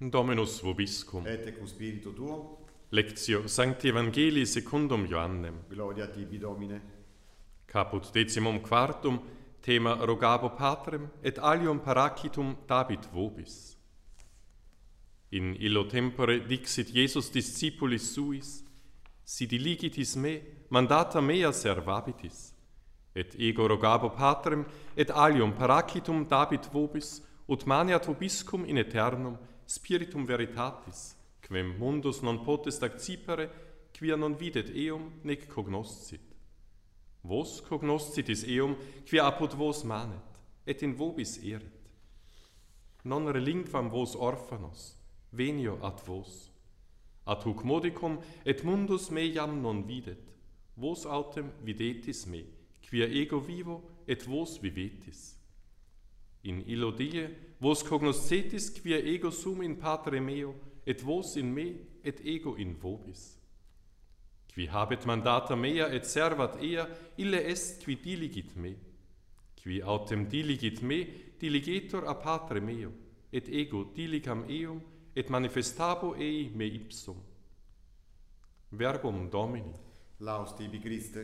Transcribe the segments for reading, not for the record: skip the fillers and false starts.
Dominus vobiscum. Et cum spiritu tuo. Lectio Sancti Evangelii secundum Ioannem. Gloria tibi, Domine. Caput decimum quartum, thema rogabo patrem, et alium paracitum dabit vobis. In illo tempore dixit Iesus discipulis suis, si diligitis me, mandata mea servabitis, et ego rogabo patrem, et alium paracitum dabit vobis, ut maniat vobiscum in aeternum spiritum veritatis, quem mundus non potest accipere, quia non videt eum, nec cognoscit. Vos cognoscitis eum, quia apud vos manet, et in vobis erit. Non relinquam vos orphanos, venio ad vos. Ad huc modicum et mundus meiam non videt, vos autem videtis me, quia ego vivo et vos vivetis. In illo die vos cognoscetis quia ego sum in patre meo, et vos in me, et ego in vobis. Qui habet mandata mea et servat ea, ille est qui diligit me. Qui autem diligit me, diligetur a patre meo, et ego diligam eum, et manifestabo ei me ipsum. Verbum Domini. Laus tibi, Christe.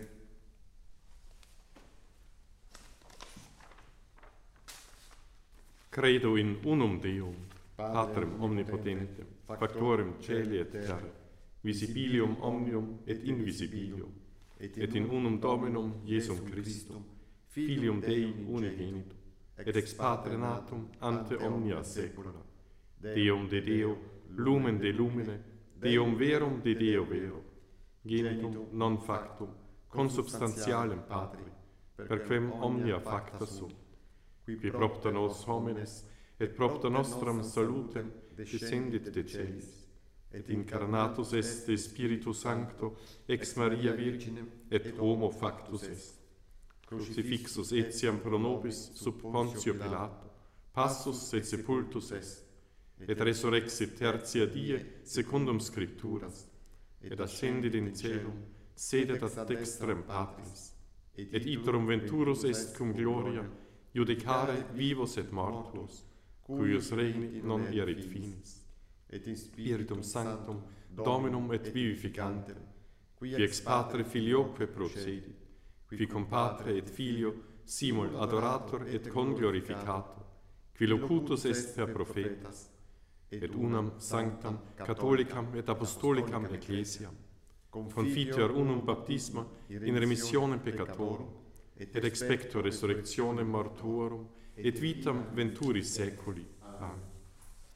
Credo in unum Deum, Patrem omnipotentem, factorem celi et terra, visibilium omnium et invisibilium, et in unum Dominum Iesum Christum, Filium Dei unigenitum, et ex Patre natum ante omnia saecula, Deum de Deo, lumen de lumine, Deum verum de Deo vero, genitum non factum, consubstantialem Patri, per quem omnia facta sunt, qui propter nos homines, et propter nostram salutem, descendit de celis, et incarnatus est de Spiritu Sancto, ex Maria Virginem, et homo factus est. Crucifixus etiam pro nobis sub Pontio Pilato, passus et sepultus est, et resurrexit tertia die secundum Scripturas, et ascendit in caelum, sedet ad dextrem Patris, et iterum venturus est cum gloria, judicare vivos et mortuos, cuius regni non erit finis, et in Spiritum Sanctum, Dominum et vivificantem, qui ex Patre Filioque procedit, qui cum Patre et Filio simul adorator et conglorificator, qui locutus est per prophetas, et unam sanctam, catholicam et apostolicam ecclesiam, confiteor unum baptisma in remissionem peccatorum, et expecto resurrectionem mortuorum, et vitam venturis saeculi. Amen.